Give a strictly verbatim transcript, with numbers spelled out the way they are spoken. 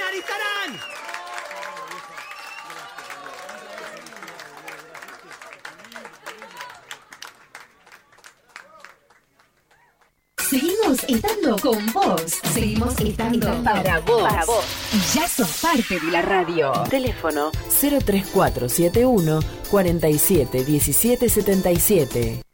Aristarán! Seguimos estando con vos. Seguimos estando para vos. Para vos. Y ya sos parte de la radio. Teléfono cero tres cuatro siete uno cuarenta y siete diecisiete setenta y siete.